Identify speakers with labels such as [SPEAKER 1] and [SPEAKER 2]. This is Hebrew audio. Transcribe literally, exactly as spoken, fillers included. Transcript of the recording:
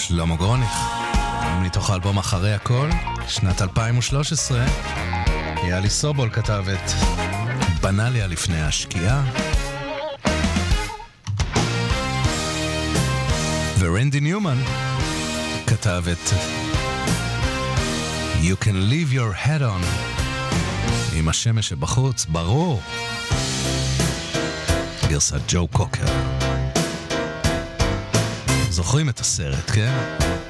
[SPEAKER 1] שלמה גרוניך, מתוך האלבום אחרי הכל, שנת אלפיים ושלוש עשרה. יאלי סובול כתב את בנליה לפני השקיעה, ורנדי ניומן כתב את You can leave your head on, עם השמש שבחוץ, ברור, גרסת ג'ו קוקר. זוכרים את הסרט, כן?